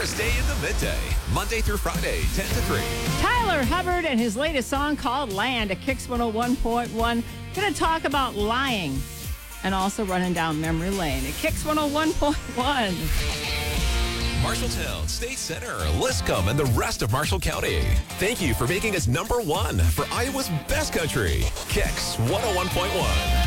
Day in the Midday, Monday through Friday, 10 to 3. Tyler Hubbard and his latest song called Land at Kicks 101.1. Going to talk about lying and also running down memory lane at Kicks 101.1. Marshalltown, State Center, Liscombe, and the rest of Marshall County. Thank you for making us #1 for Iowa's best country. Kicks 101.1.